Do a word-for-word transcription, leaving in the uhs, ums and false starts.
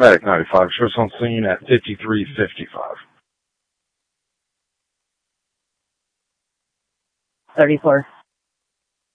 Medic ninety-five, shows on scene at fifty-three fifty-five. thirty-four.